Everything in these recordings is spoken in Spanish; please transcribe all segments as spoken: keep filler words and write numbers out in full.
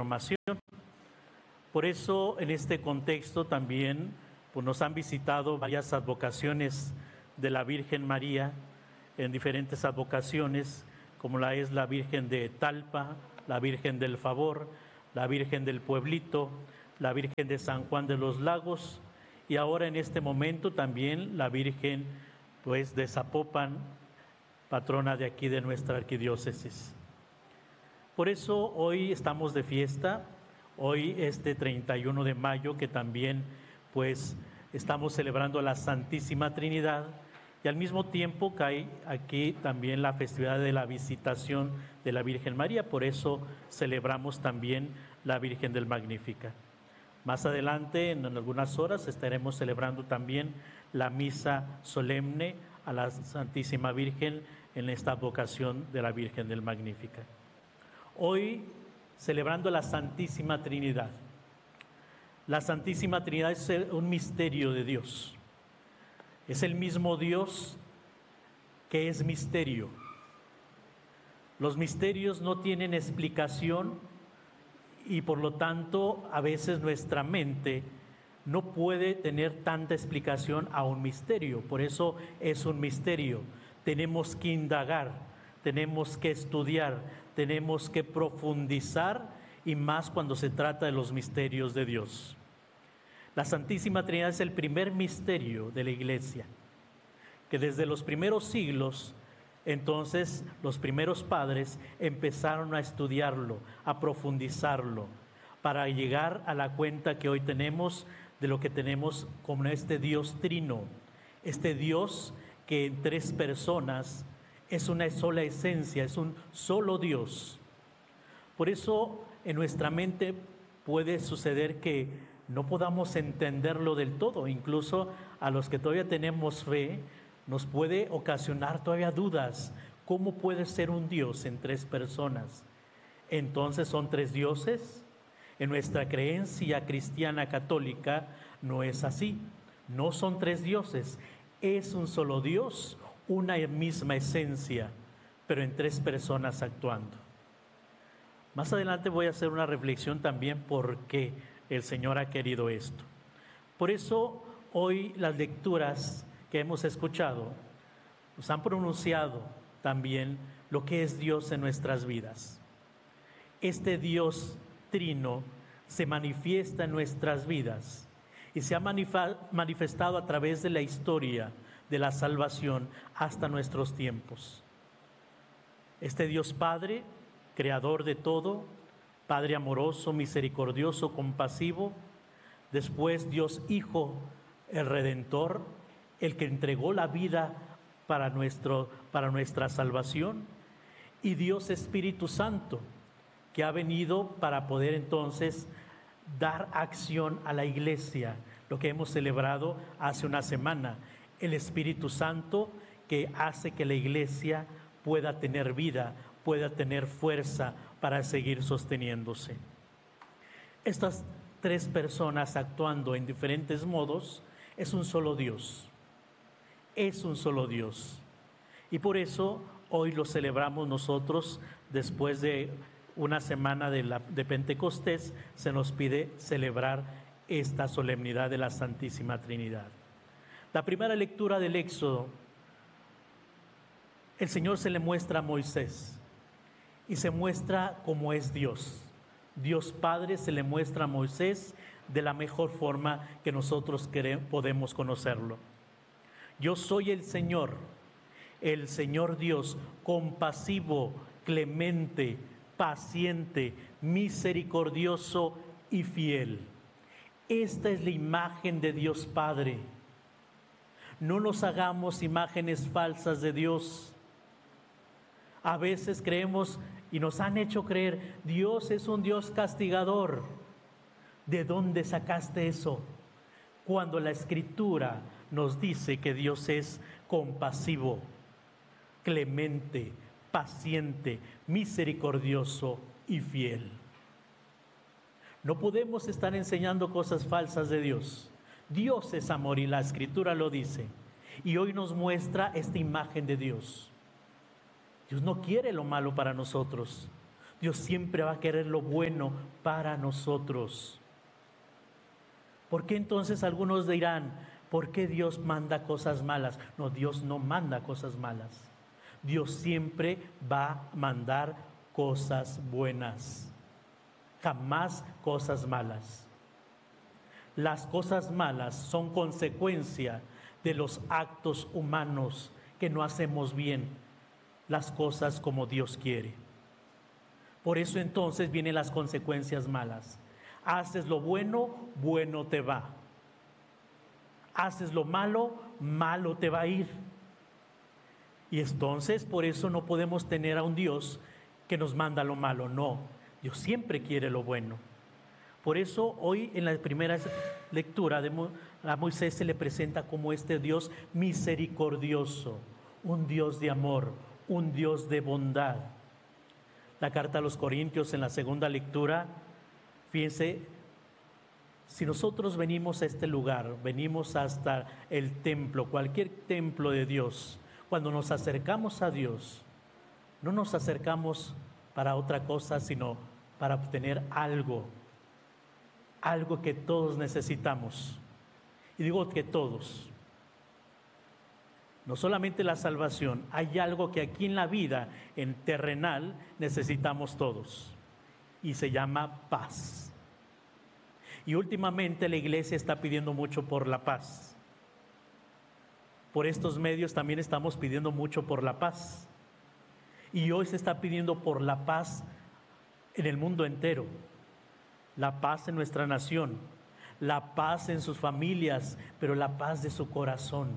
formación. Por eso, en este contexto también pues, nos han visitado varias advocaciones de la Virgen María, en diferentes advocaciones, como la es la Virgen de Talpa, la Virgen del Favor, la Virgen del Pueblito, la Virgen de San Juan de los Lagos, y ahora en este momento también la Virgen pues, de Zapopan, patrona de aquí de nuestra arquidiócesis. Por eso hoy estamos de fiesta, hoy este treinta y uno de mayo, que también pues estamos celebrando la Santísima Trinidad, y al mismo tiempo cae aquí también la festividad de la Visitación de la Virgen María, por eso celebramos también la Virgen del Magnífica. Más adelante, en algunas horas, estaremos celebrando también la misa solemne a la Santísima Virgen en esta advocación de la Virgen del Magnífica. Hoy, celebrando la Santísima Trinidad. La Santísima Trinidad es un misterio de Dios. Es el mismo Dios que es misterio. Los misterios no tienen explicación y por lo tanto a veces nuestra mente no puede tener tanta explicación a un misterio. Por eso es un misterio. Tenemos que indagar, tenemos que estudiar, tenemos que profundizar, y más cuando se trata de los misterios de Dios. La Santísima Trinidad es el primer misterio de la Iglesia, que desde los primeros siglos, entonces los primeros padres empezaron a estudiarlo, a profundizarlo, para llegar a la cuenta que hoy tenemos de lo que tenemos como este Dios trino, este Dios que en tres personas es una sola esencia, es un solo Dios. Por eso en nuestra mente puede suceder que no podamos entenderlo del todo, incluso a los que todavía tenemos fe, nos puede ocasionar todavía dudas. ¿Cómo puede ser un Dios en tres personas? Entonces, ¿son tres dioses? En nuestra creencia cristiana católica no es así. No son tres dioses, es un solo Dios, una misma esencia, pero en tres personas actuando. Más adelante voy a hacer una reflexión también por qué el Señor ha querido esto. Por eso hoy las lecturas que hemos escuchado nos han pronunciado también lo que es Dios en nuestras vidas. Este Dios trino se manifiesta en nuestras vidas y se ha manifestado a través de la historia de la salvación hasta nuestros tiempos. Este Dios Padre, creador de todo, Padre amoroso, misericordioso, compasivo, después Dios Hijo, el Redentor, el que entregó la vida para, nuestro, para nuestra salvación, y Dios Espíritu Santo, que ha venido para poder entonces dar acción a la Iglesia, lo que hemos celebrado hace una semana, el Espíritu Santo que hace que la Iglesia pueda tener vida, pueda tener fuerza para seguir sosteniéndose. Estas tres personas actuando en diferentes modos es un solo Dios, es un solo Dios. Y por eso hoy lo celebramos nosotros después de una semana de, la, de Pentecostés, se nos pide celebrar esta solemnidad de la Santísima Trinidad. La primera lectura del Éxodo, el Señor se le muestra a Moisés y se muestra como es Dios. Dios Padre se le muestra a Moisés de la mejor forma que nosotros queremos, podemos conocerlo. Yo soy el Señor, el Señor Dios, compasivo, clemente, paciente, misericordioso y fiel. Esta es la imagen de Dios Padre. No nos hagamos imágenes falsas de Dios. A veces creemos y nos han hecho creer, Dios es un Dios castigador. ¿De dónde sacaste eso? Cuando la Escritura nos dice que Dios es compasivo, clemente, paciente, misericordioso y fiel. No podemos estar enseñando cosas falsas de Dios. Dios es amor y la Escritura lo dice. Y hoy nos muestra esta imagen de Dios. Dios no quiere lo malo para nosotros. Dios siempre va a querer lo bueno para nosotros. ¿Por qué entonces algunos dirán, ¿por qué Dios manda cosas malas? No, Dios no manda cosas malas. Dios siempre va a mandar cosas buenas, jamás cosas malas. Las cosas malas son consecuencia de los actos humanos que no hacemos bien las cosas como Dios quiere. Por eso entonces vienen las consecuencias malas. Haces lo bueno, bueno te va. Haces lo malo, malo te va a ir. Y entonces por eso no podemos tener a un Dios que nos manda lo malo. No, Dios siempre quiere lo bueno. Por eso hoy en la primera lectura de Mo- a Moisés se le presenta como este Dios misericordioso, un Dios de amor, un Dios de bondad. La carta a los Corintios en la segunda lectura, fíjense, si nosotros venimos a este lugar, venimos hasta el templo, cualquier templo de Dios, cuando nos acercamos a Dios, no nos acercamos para otra cosa, sino para obtener algo, algo que todos necesitamos. Y digo que todos. No solamente la salvación, hay algo que aquí en la vida, en terrenal, necesitamos todos. Y se llama paz. Y últimamente la iglesia está pidiendo mucho por la paz. Por estos medios también estamos pidiendo mucho por la paz. Y hoy se está pidiendo por la paz en el mundo entero. La paz en nuestra nación, la paz en sus familias, pero la paz de su corazón.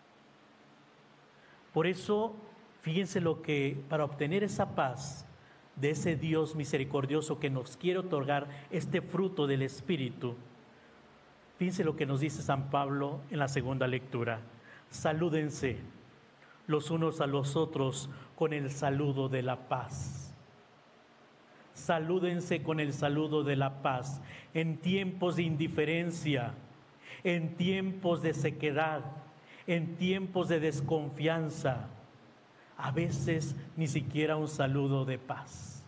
Por eso, fíjense lo que, para obtener esa paz de ese Dios misericordioso que nos quiere otorgar este fruto del Espíritu, fíjense lo que nos dice San Pablo en la segunda lectura. Salúdense los unos a los otros con el saludo de la paz. Salúdense con el saludo de la paz en tiempos de indiferencia, en tiempos de sequedad, en tiempos de desconfianza, a veces ni siquiera un saludo de paz.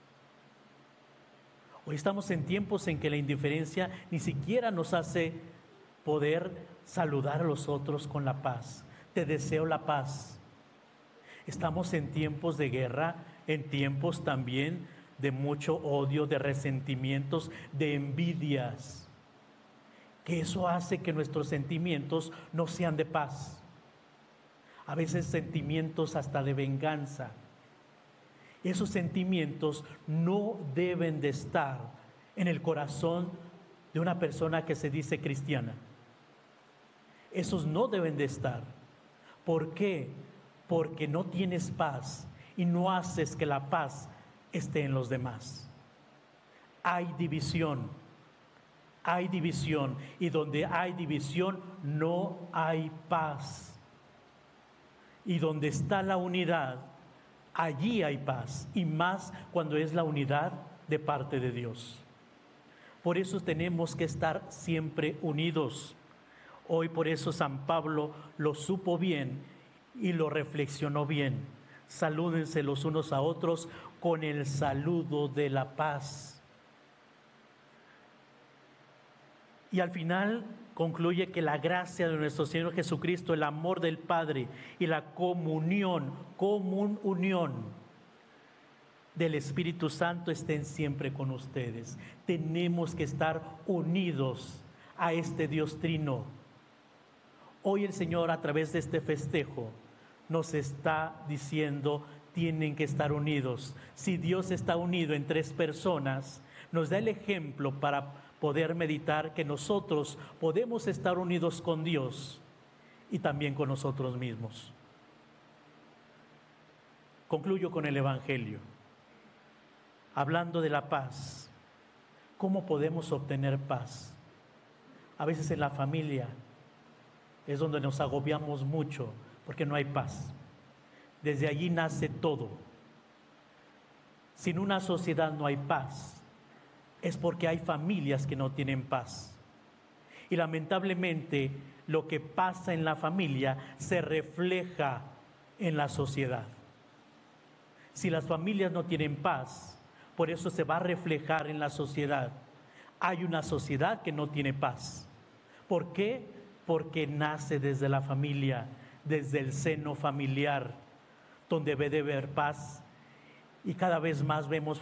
Hoy estamos en tiempos en que la indiferencia ni siquiera nos hace poder saludar a los otros con la paz. Te deseo la paz. Estamos en tiempos de guerra, en tiempos también de mucho odio, de resentimientos, de envidias, que eso hace que nuestros sentimientos no sean de paz. A veces sentimientos hasta de venganza. Esos sentimientos no deben de estar en el corazón de una persona que se dice cristiana. Esos no deben de estar. ¿Por qué? Porque no tienes paz y no haces que la paz esté en los demás. Hay división, hay división, y donde hay división no hay paz. Y donde está la unidad, allí hay paz, y más cuando es la unidad de parte de Dios. Por eso tenemos que estar siempre unidos. Hoy por eso San Pablo lo supo bien y lo reflexionó bien. Salúdense los unos a otros con el saludo de la paz. Y al final concluye que la gracia de nuestro Señor Jesucristo, el amor del Padre y la comunión, común unión del Espíritu Santo estén siempre con ustedes. Tenemos que estar unidos a este Dios trino. Hoy el Señor, a través de este festejo, nos está diciendo: tienen que estar unidos. Si Dios está unido en tres personas, nos da el ejemplo para poder meditar que nosotros podemos estar unidos con Dios y también con nosotros mismos. Concluyo con el Evangelio, hablando de la paz. ¿Cómo podemos obtener paz? A veces en la familia es donde nos agobiamos mucho porque no hay paz. Desde allí nace todo. Sin una sociedad no hay paz. Es porque hay familias que no tienen paz. Y lamentablemente lo que pasa en la familia se refleja en la sociedad. Si las familias no tienen paz, por eso se va a reflejar en la sociedad. Hay una sociedad que no tiene paz. ¿Por qué? Porque nace desde la familia, desde el seno familiar, donde debe de haber paz. Y cada vez más vemos